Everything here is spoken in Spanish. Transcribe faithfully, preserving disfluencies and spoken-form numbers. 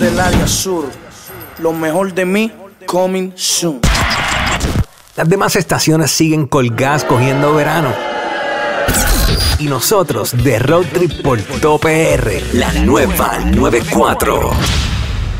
del área sur. Lo mejor de mí, coming soon. Las demás estaciones siguen colgadas cogiendo verano. Y nosotros de Road Trip por Top P R, la nueva noventa y cuatro.